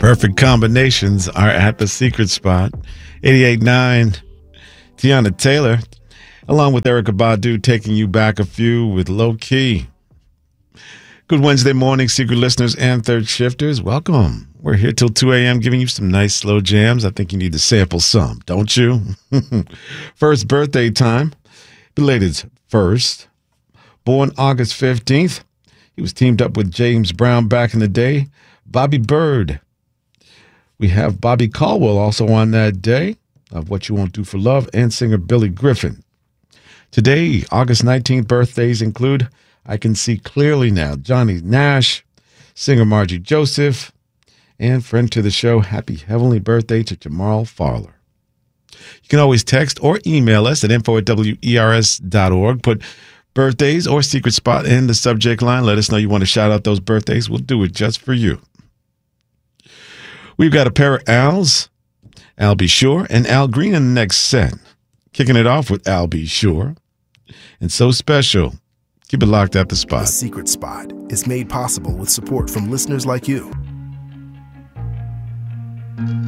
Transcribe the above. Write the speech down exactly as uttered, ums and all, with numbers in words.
Perfect combinations are at the secret spot. eighty-eight point nine, Tiana Taylor, along with Erica Badu, taking you back a few with Low Key. Good Wednesday morning, secret listeners and third shifters. Welcome. We're here till two a.m. giving you some nice slow jams. I think you need to sample some, don't you? First birthday time. Belated first. Born August fifteenth. He was teamed up with James Brown back in the day. Bobby Bird. We have Bobby Caldwell also on that day of What You Won't Do for Love, and singer Billy Griffin. Today, August nineteenth, birthdays include I Can See Clearly Now, Johnny Nash, singer Margie Joseph, and friend to the show, happy heavenly birthday to Jamal Fowler. You can always text or email us at info at W E R S dot org. Put birthdays or secret spot in the subject line. Let us know you want to shout out those birthdays. We'll do it just for you. We've got a pair of Al's, Al B. Sure, and Al Green in the next set. Kicking it off with Al B. Sure. And So Special. Keep it locked at the spot. The Secret Spot is made possible with support from listeners like you.